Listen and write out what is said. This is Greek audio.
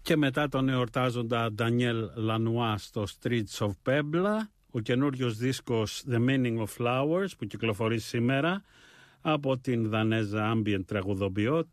Και μετά τον εορτάζοντα Daniel Lanois στο Streets of Pebble, ο καινούριος δίσκος The Meaning of Flowers που κυκλοφορεί σήμερα από την Δανέζα ambient τραγουδοποιό